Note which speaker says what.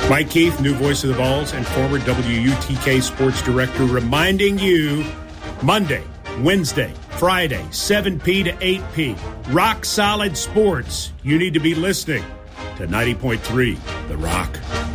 Speaker 1: Mike Keith, new voice of the Vols and former WUTK sports director, reminding you Monday, Wednesday, Friday, 7P to 8P. Rock solid sports. You need to be listening to 90.3 The Rock.